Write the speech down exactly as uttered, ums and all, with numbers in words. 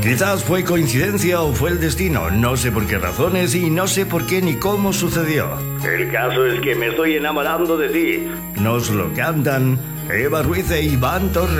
Quizás fue coincidencia o fue el destino, no sé por qué razones y no sé por qué ni cómo sucedió. El caso es que me estoy enamorando de ti. Nos lo cantan Eva Ruiz e Iván Torres.